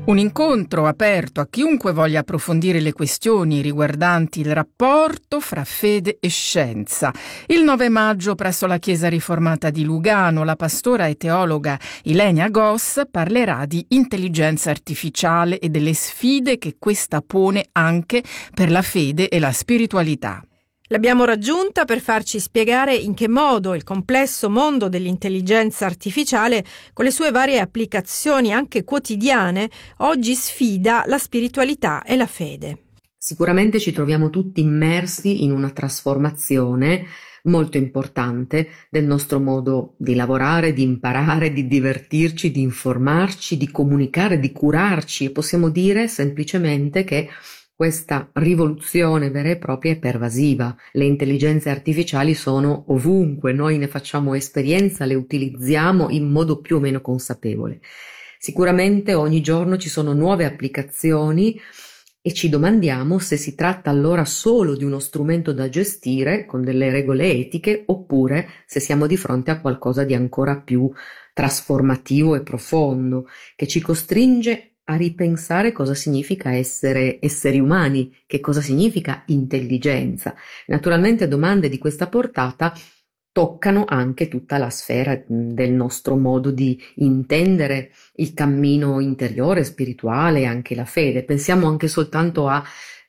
Un incontro aperto a chiunque voglia approfondire le questioni riguardanti il rapporto fra fede e scienza. Il 9 maggio presso la Chiesa Riformata di Lugano la pastora e teologa Ilenia Goss parlerà di intelligenza artificiale e delle sfide che questa pone anche per la fede e la spiritualità. L'abbiamo raggiunta per farci spiegare in che modo il complesso mondo dell'intelligenza artificiale, con le sue varie applicazioni anche quotidiane, oggi sfida la spiritualità e la fede. Sicuramente ci troviamo tutti immersi in una trasformazione molto importante del nostro modo di lavorare, di imparare, di divertirci, di informarci, di comunicare, di curarci, e possiamo dire semplicemente che questa rivoluzione vera e propria è pervasiva. Le intelligenze artificiali sono ovunque, noi ne facciamo esperienza, le utilizziamo in modo più o meno consapevole. Sicuramente ogni giorno ci sono nuove applicazioni e ci domandiamo se si tratta allora solo di uno strumento da gestire con delle regole etiche, oppure se siamo di fronte a qualcosa di ancora più trasformativo e profondo, che ci costringe a ripensare cosa significa essere esseri umani, che cosa significa intelligenza. Naturalmente domande di questa portata toccano anche tutta la sfera del nostro modo di intendere il cammino interiore, spirituale e anche la fede. Pensiamo anche soltanto a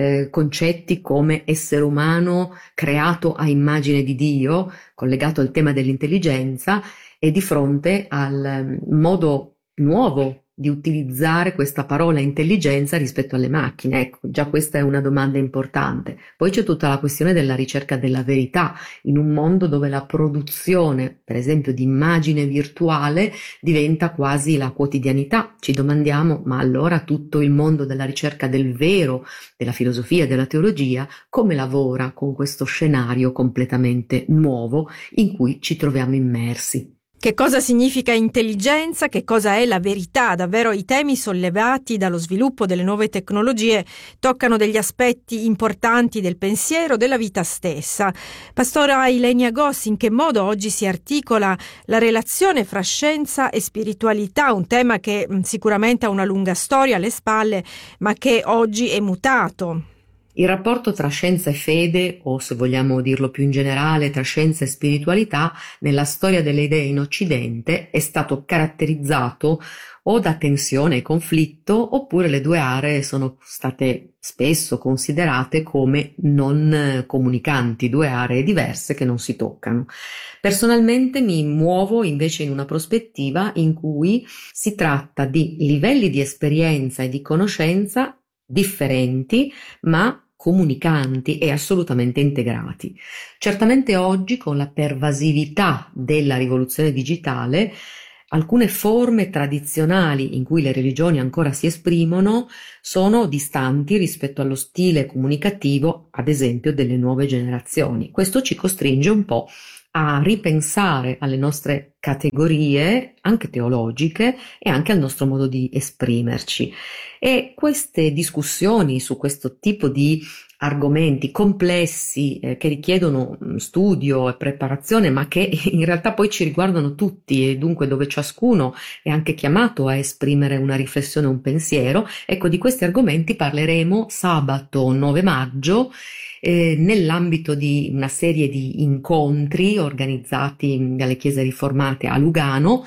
concetti come essere umano creato a immagine di Dio, collegato al tema dell'intelligenza, e di fronte al modo nuovo di utilizzare questa parola intelligenza rispetto alle macchine. Ecco, già questa è una domanda importante. Poi c'è tutta la questione della ricerca della verità, in un mondo dove la produzione, per esempio, di immagine virtuale diventa quasi la quotidianità. Ci domandiamo, ma allora tutto il mondo della ricerca del vero, della filosofia, della teologia, come lavora con questo scenario completamente nuovo in cui ci troviamo immersi? Che cosa significa intelligenza? Che cosa è la verità? Davvero i temi sollevati dallo sviluppo delle nuove tecnologie toccano degli aspetti importanti del pensiero, della vita stessa. Pastora Ilenia Goss, in che modo oggi si articola la relazione fra scienza e spiritualità? Un tema che sicuramente ha una lunga storia alle spalle, ma che oggi è mutato. Il rapporto tra scienza e fede, o se vogliamo dirlo più in generale, tra scienza e spiritualità, nella storia delle idee in Occidente è stato caratterizzato o da tensione e conflitto, oppure le due aree sono state spesso considerate come non comunicanti, due aree diverse che non si toccano. Personalmente mi muovo invece in una prospettiva in cui si tratta di livelli di esperienza e di conoscenza differenti, ma comunicanti e assolutamente integrati. Certamente oggi, con la pervasività della rivoluzione digitale, alcune forme tradizionali in cui le religioni ancora si esprimono sono distanti rispetto allo stile comunicativo, ad esempio, delle nuove generazioni. Questo ci costringe un po' a ripensare alle nostre categorie, anche teologiche, e anche al nostro modo di esprimerci. E queste discussioni su questo tipo di argomenti complessi che richiedono studio e preparazione, ma che in realtà poi ci riguardano tutti, e dunque dove ciascuno è anche chiamato a esprimere una riflessione, un pensiero. Ecco, di questi argomenti parleremo sabato 9 maggio nell'ambito di una serie di incontri organizzati dalle Chiese Riformate a Lugano,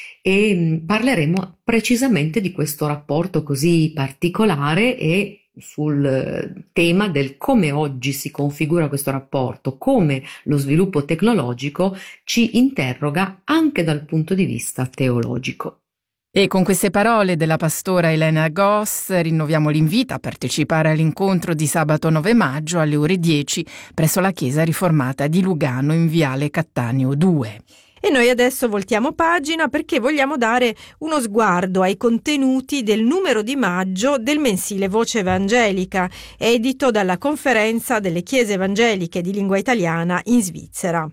e parleremo precisamente di questo rapporto così particolare e sul tema del come oggi si configura questo rapporto, come lo sviluppo tecnologico ci interroga anche dal punto di vista teologico. E con queste parole della pastora Ilenia Goss rinnoviamo l'invito a partecipare all'incontro di sabato 9 maggio alle ore 10 presso la Chiesa Riformata di Lugano in Viale Cattaneo 2. E noi adesso voltiamo pagina perché vogliamo dare uno sguardo ai contenuti del numero di maggio del mensile Voce Evangelica, edito dalla Conferenza delle Chiese Evangeliche di Lingua Italiana in Svizzera.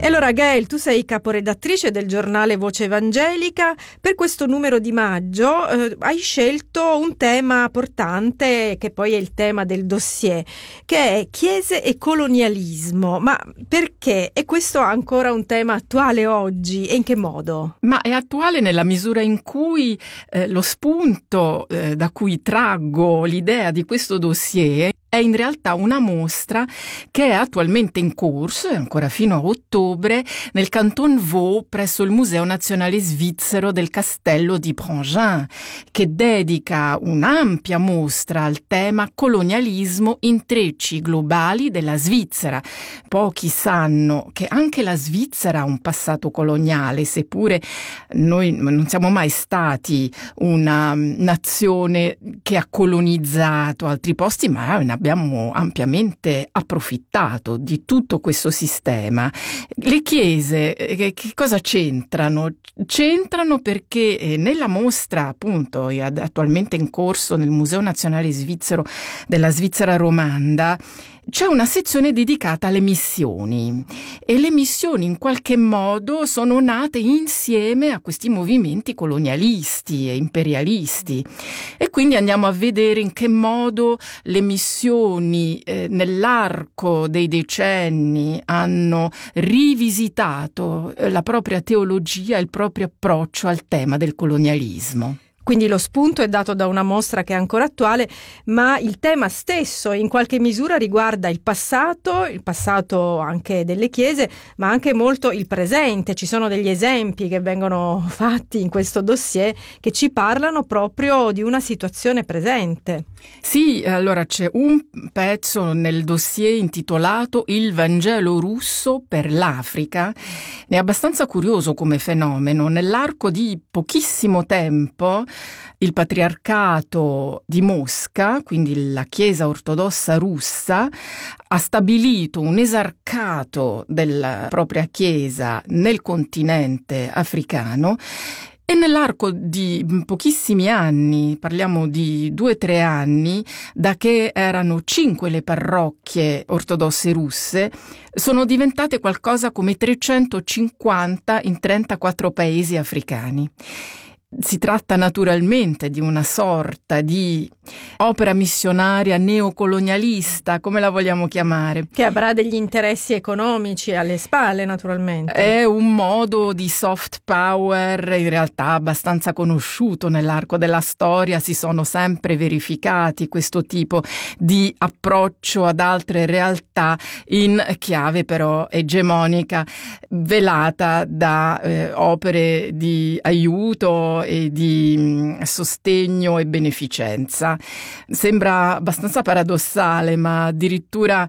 E allora Gaël, tu sei caporedattrice del giornale Voce Evangelica. Per questo numero di maggio hai scelto un tema portante, che poi è il tema del dossier, che è Chiese e colonialismo. Ma perché? E questo è ancora un tema attuale oggi, e in che modo? Ma è attuale nella misura in cui lo spunto da cui traggo l'idea di questo dossier è in realtà una mostra che è attualmente in corso, e ancora fino a ottobre, nel Canton Vaud presso il Museo Nazionale Svizzero del Castello di Prangin, che dedica un'ampia mostra al tema colonialismo, intrecci globali della Svizzera. Pochi sanno che anche la Svizzera ha un passato coloniale, seppure noi non siamo mai stati una nazione che ha colonizzato altri posti, ma ne abbiamo ampiamente approfittato di tutto questo sistema. Le chiese che cosa c'entrano? C'entrano perché nella mostra, appunto, attualmente in corso nel Museo Nazionale Svizzero della Svizzera Romanda, c'è una sezione dedicata alle missioni, e le missioni in qualche modo sono nate insieme a questi movimenti colonialisti e imperialisti, e quindi andiamo a vedere in che modo le missioni nell'arco dei decenni hanno rivisitato la propria teologia e il proprio approccio al tema del colonialismo. Quindi lo spunto è dato da una mostra che è ancora attuale, ma il tema stesso in qualche misura riguarda il passato anche delle chiese, ma anche molto il presente. Ci sono degli esempi che vengono fatti in questo dossier che ci parlano proprio di una situazione presente. Sì, allora c'è un pezzo nel dossier intitolato Il Vangelo russo per l'Africa. È abbastanza curioso come fenomeno. Nell'arco di pochissimo tempo il patriarcato di Mosca, quindi la Chiesa ortodossa russa, ha stabilito un esarcato della propria Chiesa nel continente africano. E nell'arco di pochissimi anni, parliamo di 2-3 anni, da che erano 5 le parrocchie ortodosse russe, sono diventate qualcosa come 350 in 34 paesi africani. Si tratta naturalmente di una sorta di opera missionaria neocolonialista, come la vogliamo chiamare. Che avrà degli interessi economici alle spalle, naturalmente. È un modo di soft power in realtà abbastanza conosciuto nell'arco della storia. Si sono sempre verificati questo tipo di approccio ad altre realtà in chiave però egemonica, velata da opere di aiuto e di sostegno e beneficenza. Sembra abbastanza paradossale, ma addirittura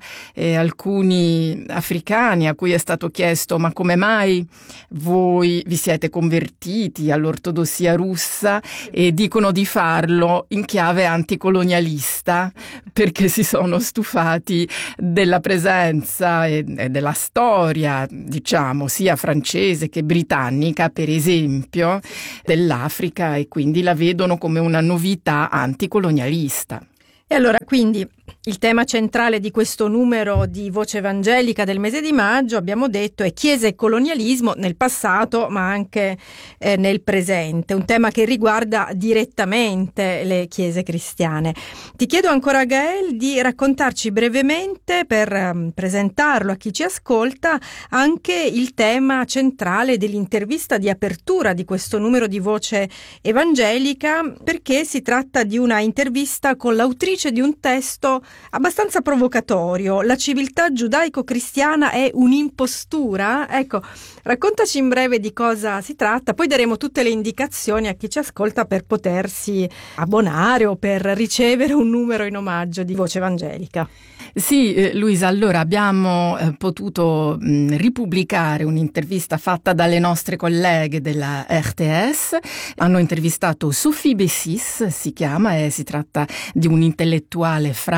alcuni africani a cui è stato chiesto: ma come mai voi vi siete convertiti all'ortodossia russa? E dicono di farlo in chiave anticolonialista, perché si sono stufati della presenza e della storia, diciamo, sia francese che britannica, per esempio, dell'Africa, e quindi la vedono come una novità anticolonialista. E allora, quindi, il tema centrale di questo numero di Voce Evangelica del mese di maggio, abbiamo detto, è Chiesa e colonialismo nel passato, ma anche nel presente, un tema che riguarda direttamente le chiese cristiane. Ti chiedo ancora, Gaël, di raccontarci brevemente, per presentarlo a chi ci ascolta, anche il tema centrale dell'intervista di apertura di questo numero di Voce Evangelica, perché si tratta di una intervista con l'autrice di un testo abbastanza provocatorio: La civiltà giudaico-cristiana è un'impostura? Ecco, raccontaci in breve di cosa si tratta, poi daremo tutte le indicazioni a chi ci ascolta per potersi abbonare o per ricevere un numero in omaggio di Voce Evangelica. Sì, Luisa, allora abbiamo potuto ripubblicare un'intervista fatta dalle nostre colleghe della RTS. Hanno intervistato Sophie Bessis, si chiama, e si tratta di un'intellettuale franca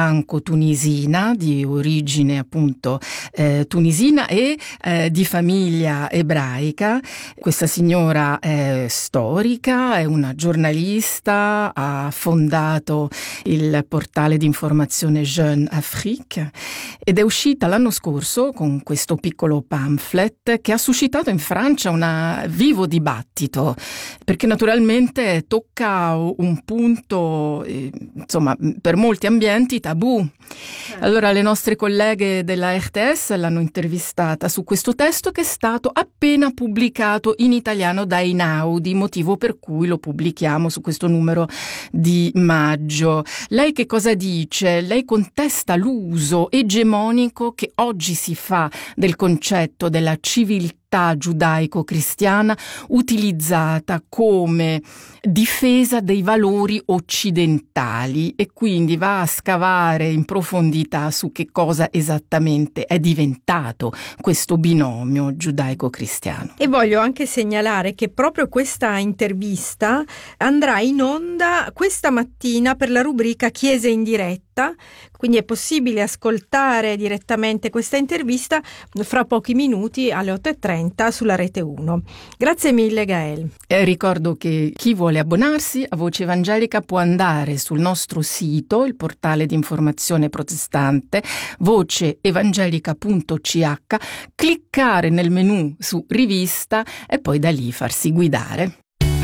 franco-tunisina, di origine appunto tunisina e di famiglia ebraica. Questa signora è storica, è una giornalista, ha fondato il portale di informazione Jeune Afrique ed è uscita l'anno scorso con questo piccolo pamphlet che ha suscitato in Francia un vivo dibattito, perché naturalmente tocca un punto, insomma, per molti ambienti tabù. Allora le nostre colleghe della RTS l'hanno intervistata su questo testo che è stato appena pubblicato in italiano da Einaudi, motivo per cui lo pubblichiamo su questo numero di maggio. Lei che cosa dice? Lei contesta l'uso egemonico che oggi si fa del concetto della civiltà giudaico-cristiana utilizzata come difesa dei valori occidentali, e quindi va a scavare in profondità su che cosa esattamente è diventato questo binomio giudaico-cristiano. E voglio anche segnalare che proprio questa intervista andrà in onda questa mattina per la rubrica Chiese in diretta, quindi è possibile ascoltare direttamente questa intervista fra pochi minuti alle 8:30 sulla Rete 1. Grazie mille Gael. Ricordo che chi vuole abbonarsi a Voce Evangelica può andare sul nostro sito, il portale di informazione protestante, voceevangelica.ch, cliccare nel menu su rivista e poi da lì farsi guidare.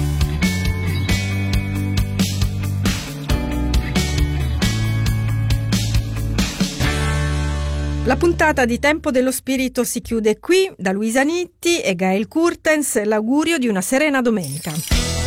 La puntata di Tempo dello Spirito si chiude qui. Da Luisa Nitti e Gael Kurtens l'augurio di una serena domenica.